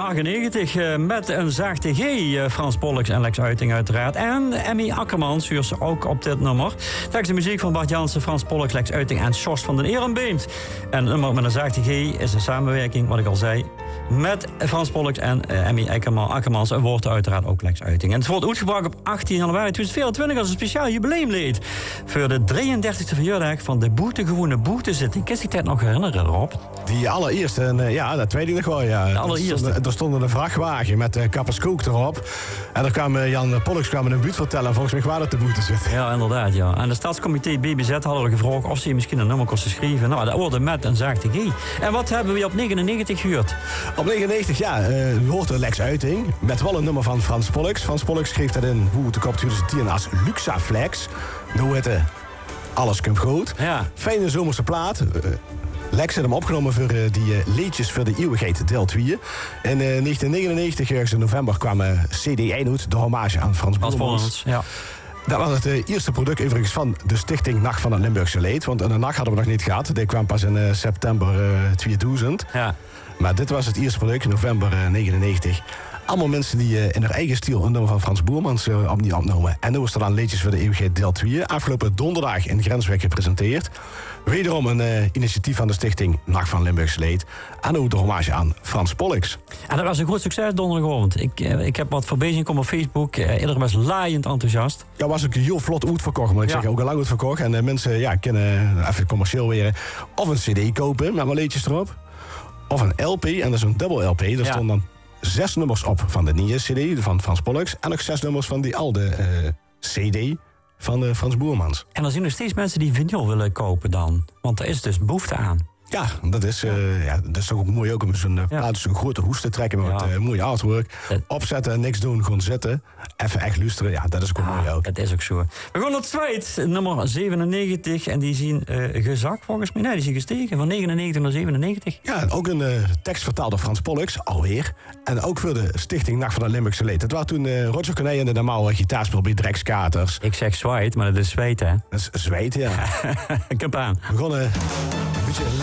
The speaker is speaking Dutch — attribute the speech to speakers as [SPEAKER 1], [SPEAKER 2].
[SPEAKER 1] 98 met een zachte G. Frans Pollux en Lex Uiting uiteraard. En Emmy Akkerman stuurt ze ook op dit nummer. Tekst de muziek van Bart Jansen, Frans Pollux, Lex Uiting en Sjors van den Ehrenbeemt. En het nummer met een zachte G is een samenwerking, wat ik al zei, met Frans Pollux en Emmy Akkermans. En wordt uiteraard ook Lex Uiting. En het wordt uitgebracht op 18 januari 2024 als een speciaal jubileumlied. Voor de 33e verjaardag van de Boetegewone Boetezitting. Kun je die tijd nog herinneren, Rob?
[SPEAKER 2] Die allereerste, en dat weet ik nog wel, ja.
[SPEAKER 1] De allereerste.
[SPEAKER 2] Er stond een vrachtwagen met Kappers Kook erop. En daar kwam Jan Pollux in de buurt vertellen. Volgens mij waar dat de boete zit.
[SPEAKER 1] Ja, inderdaad, ja. En de stadscomité BBZ hadden we gevraagd of ze misschien een nummer kosten schrijven. Nou, dat wordt met een zachte G. En wat hebben we op 99 gehuurd?
[SPEAKER 2] Op 99, u hoort de Lex Uiting. Met wel een nummer van Frans Pollux. Frans Pollux schreef dat in Hoe de Kop 2010 als Luxaflex. Nou heette Alles komt goed. Ja. Fijne zomerse plaat. Lex had hem opgenomen voor die Liedjes voor de Eeuwigheid deel 2. In 1999, ergens in november, kwam CD Eindhoven, de hommage aan Frans Boermans.
[SPEAKER 1] Ja.
[SPEAKER 2] Dat was het eerste product overigens van de stichting Nacht van het Limburgse Leed. Want een nacht hadden we nog niet gehad. Die kwam pas in september 2000. Ja. Maar dit was het eerste product in november 1999. Allemaal mensen die in haar eigen stijl een nummer van Frans Boermans opnieuw opnomen. En nu was er dan Liedjes voor de Eeuwigheid deel 2. Afgelopen donderdag in Grenswijk gepresenteerd. Wederom een initiatief van de stichting Nacht van Limburgse Leed. En ook de hommage aan Frans Pollux.
[SPEAKER 1] En dat was een groot succes donderdagavond. Ik heb wat voorbij zien komen op Facebook. Iedereen was laaiend enthousiast.
[SPEAKER 2] Ja, was ook heel vlot uitverkocht, moet ik zeggen. Ook al lang uitverkocht. En mensen kunnen even commercieel weer of een cd kopen met wat liedjes erop. Of een LP, en dat is een dubbel LP. Daar stonden dan 6 nummers op van de nieuwe cd van Frans Pollux. En nog 6 nummers van die oude cd van Frans Boermans. En
[SPEAKER 1] er zijn nog steeds mensen die vinyl willen kopen dan. Want er is dus behoefte aan.
[SPEAKER 2] Ja, dat is toch ook mooi ook om zo'n plaat, zo'n grote hoes te trekken met mooie artwork. Opzetten, niks doen, gewoon zitten. Even echt luisteren, ja, dat is ook mooi ook.
[SPEAKER 1] Dat is ook zo. We gaan naar het Zweed, nummer 97. En die zien gezakt volgens mij. Nee, die zien gestegen, van 99 naar 97.
[SPEAKER 2] Ja, ook een tekst vertaald door Frans Pollux, alweer. En ook voor de stichting Nacht van het Limburgse Leed. Dat was toen Roger Corné en de normaal gitaarspel bij Drex Katers.
[SPEAKER 1] Ik zeg Zweed, maar dat is Zweed, hè?
[SPEAKER 2] Dat is Zweed, ja.
[SPEAKER 1] Ik heb aan.
[SPEAKER 2] We begonnen een beetje